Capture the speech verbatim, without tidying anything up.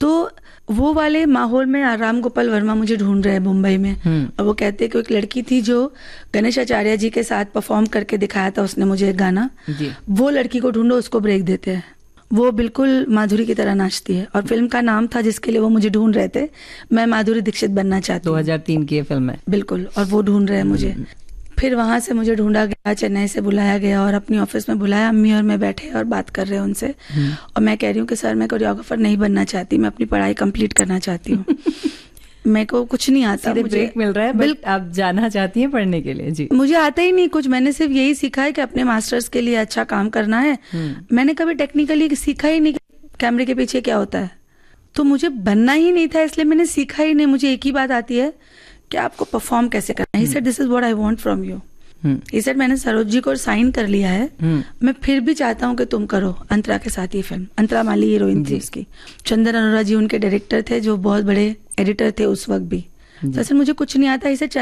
तो वो वाले माहौल में राम गोपाल वर्मा मुझे ढूंढ रहे हैं मुंबई में, और वो कहते हैं कि एक लड़की थी जो गणेश आचार्य जी के साथ परफॉर्म करके दिखाया था उसने मुझे एक गाना, वो लड़की को ढूंढो, उसको ब्रेक देते हैं। वो बिल्कुल माधुरी की तरह नाचती है, और फिल्म का नाम था जिसके लिए वो मुझे ढूंढ रहे थे, मैं माधुरी दीक्षित बनना चाहती हूँ। दो हज़ार तीन की फिल्म है। बिल्कुल, और वो ढूंढ रहे हैं मुझे। फिर वहां से मुझे ढूंढा गया, चेन्नई से बुलाया गया और अपनी ऑफिस में बुलाया, अम्मी और मैं बैठे और बात कर रहे हैं उनसे, और मैं कह रही हूँ कि सर मैं कोरियोग्राफर नहीं बनना चाहती, मैं अपनी पढ़ाई कंप्लीट करना चाहती हूँ। मेरे को कुछ नहीं आता, मुझे ब्रेक मिल रहा है, बट आप जाना चाहती हैं पढ़ने के लिए? जी, मुझे आता ही नहीं कुछ, मैंने सिर्फ यही सीखा है कि अपने मास्टर्स के लिए अच्छा काम करना है। मैंने कभी टेक्निकली सीखा ही नहीं कैमरे के पीछे क्या होता है, तो मुझे बनना ही नहीं था, इसलिए मैंने सीखा ही नहीं। मुझे एक ही बात आती है कि आपको परफॉर्म कैसे करना है। He said this is what I want from you. He said मैंने सरोज जी को साइन कर लिया है, मैं फिर भी चाहता हूँ कि तुम करो अंतरा के साथ ये फिल्म। अंतरा माली हीरोइन थी उसकी, चंदन अरोरा जी उनके डायरेक्टर थे जो बहुत बड़े एडिटर थे उस वक्त भी। तो सर मुझे कुछ नहीं आता, इसे